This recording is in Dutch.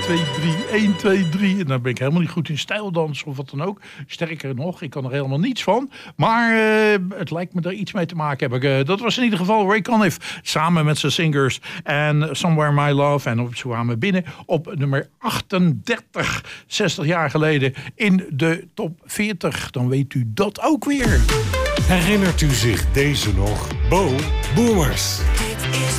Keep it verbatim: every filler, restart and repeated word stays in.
twee, drie, één, twee, drie. En dan ben ik helemaal niet goed in stijldans of wat dan ook. Sterker nog, ik kan er helemaal niets van. Maar uh, het lijkt me er iets mee te maken hebben. Uh, dat was in ieder geval Ray Conniff samen met zijn singers. En Somewhere My Love. En op, ze kwamen binnen op nummer achtendertig. zestig jaar geleden in de top veertig. Dan weet u dat ook weer. Herinnert u zich deze nog? Bo Boomers.